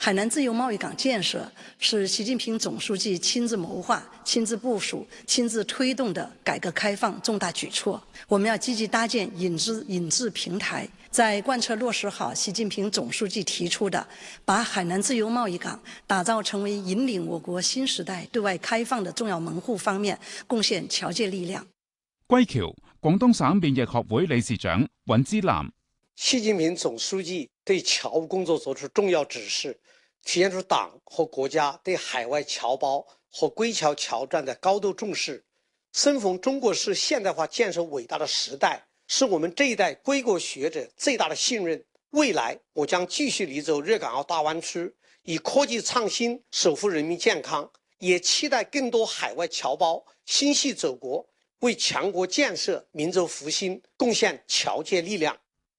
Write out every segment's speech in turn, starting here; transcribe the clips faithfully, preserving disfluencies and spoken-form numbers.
海南自由貿易港建设是习近平总书记亲自谋划、亲自部署、亲自推动的改革开放重大举措。我们要积极搭建引资引资平台，在贯彻落实好习近平总書记提出的把海南自由貿易港打造成为引領我國新時代對外開放的重要門戶方面貢獻僑界力量。 歸僑，廣東省免疫學會理事長尹之南。 習近平總書記對僑務工作作出重要指示，體現出黨和國家對海外僑胞和歸僑僑站的高度重視。生逢中國式現代化建設偉大的時代，是我們這一代歸國學者最大的信任。未來我將繼續力走粵港澳大灣區，以科技創新守護人民健康，也期待更多海外僑胞心繫祖國，為強國建設、民族復興貢獻僑界力量。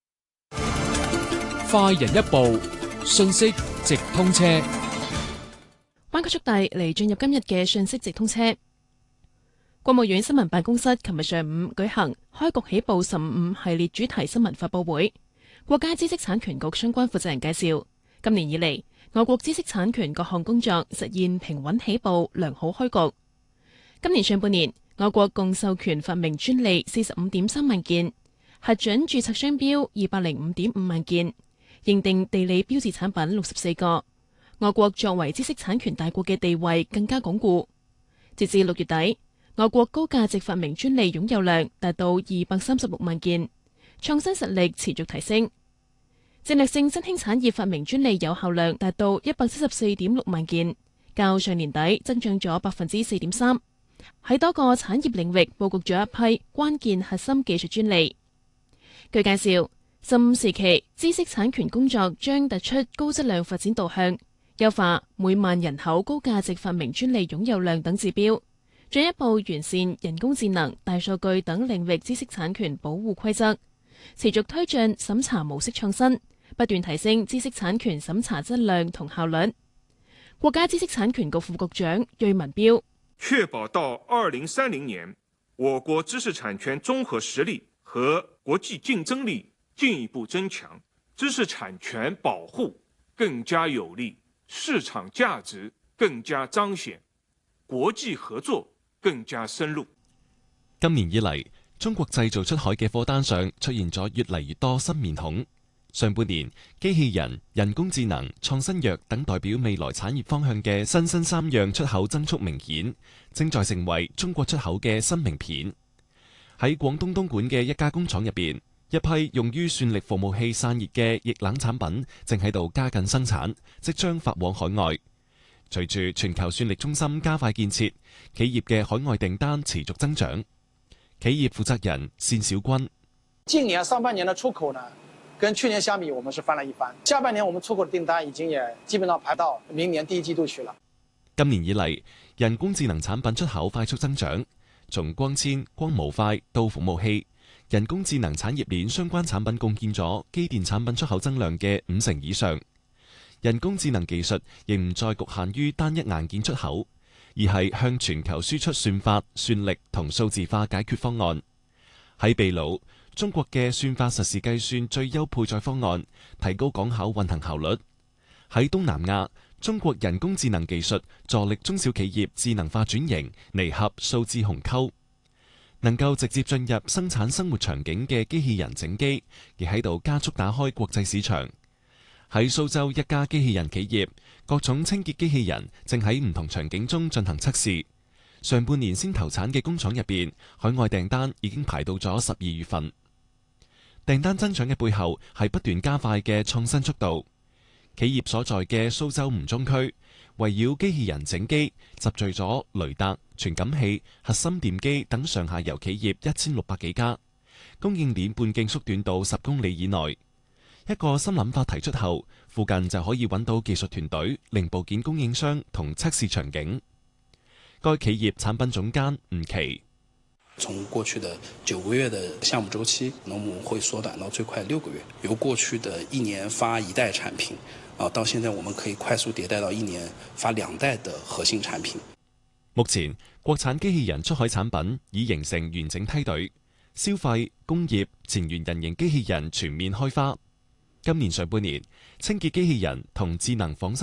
快人一步，信息直通車。 灣區速遞嚟進入今日嘅信息直通車。國務院新聞辦公室琴日上午舉行開局起步十五系列主題新聞發佈會，國家知識產權局相關負責人介紹，今年以嚟，我國知識產權各項工作實現平穩起步、良好開局。今年上半年，我國共授權發明專利四十五點三萬件，核准註冊商標二百零五點五萬件。認定地理標誌產品六十四個，我國作為知識產權大國嘅地位更加鞏固。截至六月底，我國高價值發明專利擁有量達到二百三十六萬件，創新實力持續提升。戰略性新興產業發明專利有效量達到一百七十四點六萬件，較上年底增長咗百分之四點三。喺多個產業領域佈局咗一批關鍵核心技術專利。據介紹，十五時期知識產權工作將突出高質量發展導向，優化每萬人口高價值發明專利擁有量等指標，進一步完善人工智能、大數據等領域知識產權保護規則，持續推進審查模式創新，不斷提升知識產權審查質量同效率。國家知識產權局副局長芮文彪： 確保到二零三零年，我國知識產權綜合實力和國際競爭力進一步增強，知識產權保護更加有力，市場價值更加彰顯，國際合作更加深入。 今年以嚟，中國製造出海嘅貨單上出現咗越嚟越多新面孔。上半年，機器人、人工智能、創新藥等代表未來產業方向嘅新新三樣出口增速明顯，正在成為中國出口嘅新名片。喺廣東東莞嘅一家工廠入邊，一批用於算力服務器散熱嘅液冷產品正喺度加緊生產，即將發往海外。隨住全球算力中心加快建設，企業嘅海外訂單持續增長。企業負責人單小軍： 今年上半年的出口呢，跟去年相比，我們是翻了一番。下半年我們出口的訂單已經也基本上排到明年第一季度去了。 今年以嚟，人工智能產品出口快速增長，從光纖、光模塊到服務器。人工智能產業鏈相關產品貢獻咗機電產品出口增量嘅五成以上。人工智能技術亦唔再局限於單一硬件出口，而係向全球輸出算法、算力同數字化解決方案。喺秘魯，中國嘅算法實時計算最優配載方案，提高港口運行效率。喺東南亞，中國人工智能技術助力中小企業智能化轉型，彌合數字鴻溝。能夠直接進入生產生活場景嘅機器人整機，亦喺度加速打開國際市場。喺蘇州一家機器人企業，各種清潔機器人正喺唔同場景中進行測試。上半年先投產嘅工廠入邊，海外訂單已經排到咗十二月份。訂單增長嘅背後係不斷加快嘅創新速度。企業所在嘅蘇州吳中區，圍繞機器人整機集聚咗雷達、傳感器、核心電機等上下游企業一千六百幾家，供應鏈半徑縮短到十公里以內。一個新諗法提出後，附近就可以揾到技術團隊、零部件供應商同測試場景。該企業產品總監吳奇： 從過去的九個月的項目週期，那我們會縮短到最快六個月。由過去的一年發一代產品，啊，到現在我們可以快速迭代到一年發兩代的核心產品。 目前，國產機器人出海產品已形成完整梯隊，消費、工業、前沿人形機器人全面開花。今年上半年，清潔機器人同智能紡織